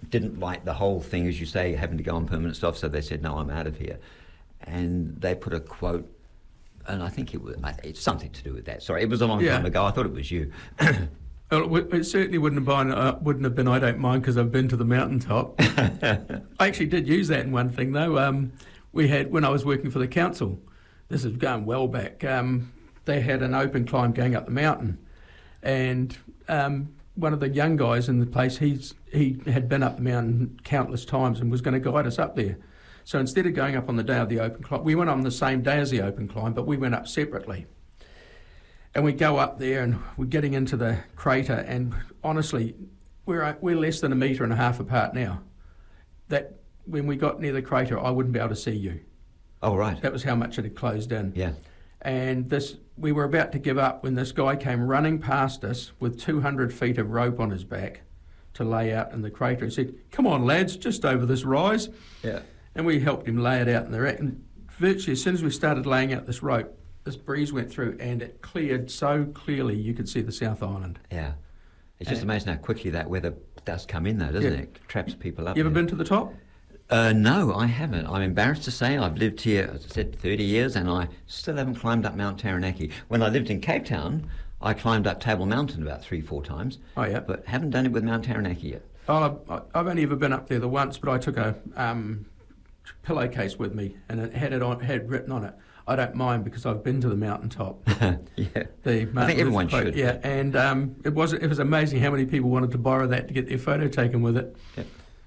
didn't like the whole thing, as you say, having to go on permanent staff, so they said, no, I'm out of here. And they put a quote, and I think it's something to do with that. Sorry, it was a long time ago. I thought it was you. Well, it certainly wouldn't have been I don't mind, because I've been to the mountaintop. I actually did use that in one thing, though. We had, when I was working for the council, this is going well back, they had an open climb going up the mountain. And one of the young guys in the place, he had been up the mountain countless times and was going to guide us up there. So instead of going up on the day of the open climb, we went on the same day as the open climb, but we went up separately. And we go up there and we're getting into the crater, and honestly, we're less than 1.5 meters apart now. That when we got near the crater, I wouldn't be able to see you. Oh, right. That was how much it had closed in. Yeah. And we were about to give up when this guy came running past us with 200 feet of rope on his back to lay out in the crater. He said, "Come on, lads, just over this rise." Yeah. And we helped him lay it out in the rack. And virtually, as soon as we started laying out this rope, this breeze went through and it cleared so clearly you could see the South Island. Yeah. It's just amazing how quickly that weather does come in, though, doesn't it? It traps people up. You ever been to the top? No, I haven't. I'm embarrassed to say I've lived here, as I said, 30 years, and I still haven't climbed up Mount Taranaki. When I lived in Cape Town, I climbed up Table Mountain about 3-4 times. Oh, yeah. But haven't done it with Mount Taranaki yet. Oh, I've only ever been up there the once, but I took a pillowcase with me, and it had written on it, "I don't mind because I've been to the mountaintop." Yeah. I think everyone should. Yeah, and it was amazing how many people wanted to borrow that to get their photo taken with it. Yeah.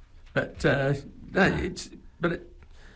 But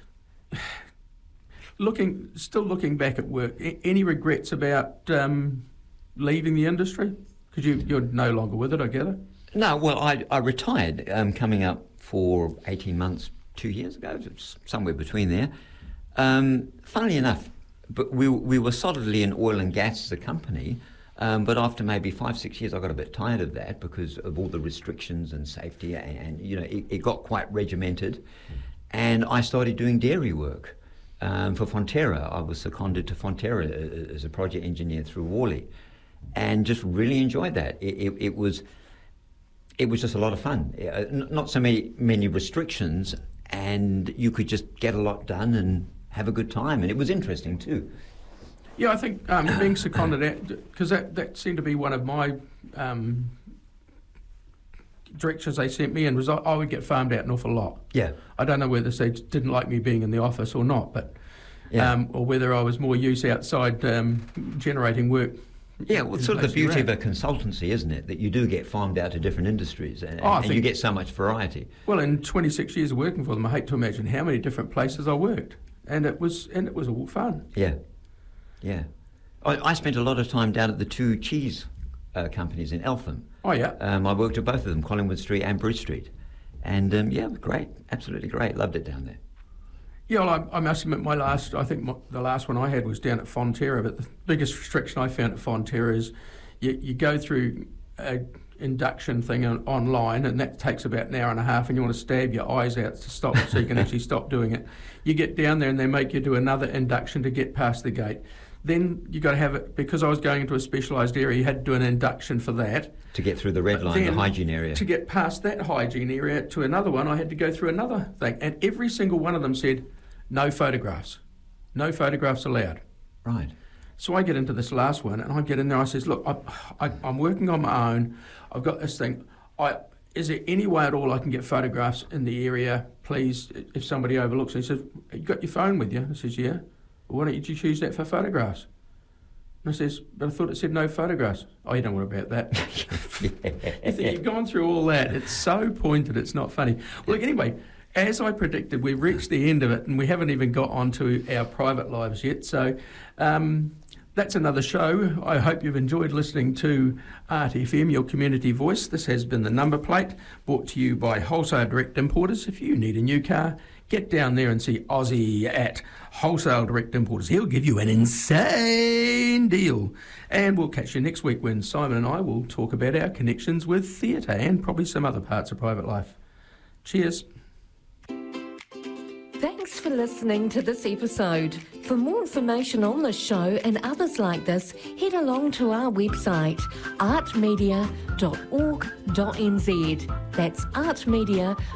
looking back at work, any regrets about leaving the industry? Because you're no longer with it, I gather. No, well, I retired coming up for 18 months, 2 years ago, somewhere between there. Funnily enough, but we were solidly in oil and gas as a company, but after maybe 5-6 years, I got a bit tired of that because of all the restrictions and safety, and it got quite regimented. And I started doing dairy work for Fonterra. I was seconded to Fonterra as a project engineer through Worley, and just really enjoyed that. It was just a lot of fun. Not so many restrictions, and you could just get a lot done and have a good time, and it was interesting too. Yeah, I think being seconded out, because that seemed to be one of my directions they sent me in, was I would get farmed out an awful lot. Yeah. I don't know whether they didn't like me being in the office or not, but or whether I was more use outside generating work. Yeah, well, it's sort of the beauty of a consultancy, isn't it? That you do get farmed out to different industries, and you get so much variety. Well, in 26 years of working for them, I hate to imagine how many different places I worked, and it was all fun. Yeah, yeah. I spent a lot of time down at the two cheese companies in Eltham. Oh yeah. I worked at both of them, Collingwood Street and Bruce Street, and great, absolutely great. Loved it down there. Yeah, well, I must admit, the last one I had was down at Fonterra, but the biggest restriction I found at Fonterra is you go through an induction thing online, and that takes about an hour and a half, and you want to stab your eyes out to stop so you can actually stop doing it. You get down there and they make you do another induction to get past the gate. Then you got to have it, because I was going into a specialised area, you had to do an induction for that. To get through the red line, the hygiene area. To get past that hygiene area to another one, I had to go through another thing. And every single one of them said, no photographs. No photographs allowed. Right. So I get into this last one, and I get in there, I says, look, I'm working on my own. I've got this thing. Is there any way at all I can get photographs in the area, please, if somebody overlooks it? He says, you got your phone with you? I says, yeah. Well, why don't you choose that for photographs? And I says, but I thought it said no photographs. Oh, you don't worry about that. You think you've gone through all that. It's so pointed, it's not funny. Well, look, anyway, as I predicted, we've reached the end of it, and we haven't even got onto our private lives yet. So that's another show. I hope you've enjoyed listening to Art FM, your community voice. This has been The Number Plate, brought to you by Wholesale Direct Importers. If you need a new car, get down there and see Ozzy at Wholesale Direct Importers. He'll give you an insane deal. And we'll catch you next week when Simon and I will talk about our connections with theatre and probably some other parts of private life. Cheers. Thanks for listening to this episode. For more information on this show and others like this, head along to our website, artmedia.org.nz. That's artmedia.org.nz.